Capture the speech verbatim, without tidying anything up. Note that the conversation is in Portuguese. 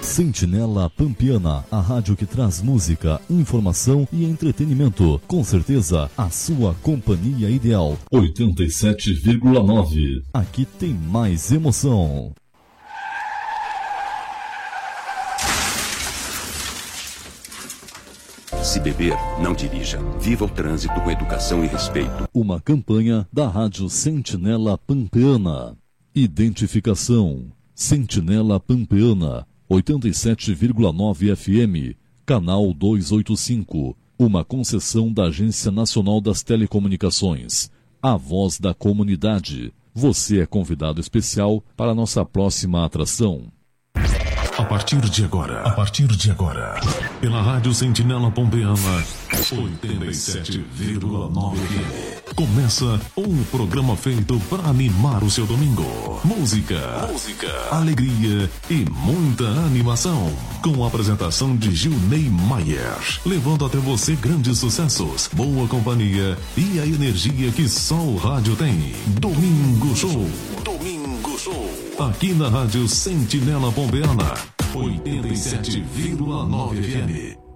Sentinela Pampiana, a rádio que traz música, informação e entretenimento. Com certeza, a sua companhia ideal. oitenta e sete vírgula nove. Aqui tem mais emoção. Se beber, não dirija. Viva o trânsito com educação e respeito. Uma campanha da Rádio Sentinela Pampiana. Identificação: Sentinela Pampiana, oitenta e sete vírgula nove F M, canal duzentos e oitenta e cinco. Uma concessão da Agência Nacional das Telecomunicações. A voz da comunidade. Você é convidado especial para a nossa próxima atração. A partir de agora, a partir de agora, pela Rádio Sentinela Pampiana, oitenta e sete vírgula nove F M, começa um programa feito para animar o seu domingo. Música, música, alegria e muita animação. Com a apresentação de Gilney Maier, levando até você grandes sucessos, boa companhia e a energia que só o rádio tem. Domingo Show. Domingo Show. Aqui na Rádio Sentinela Pampiana, oitenta e sete vírgula nove F M.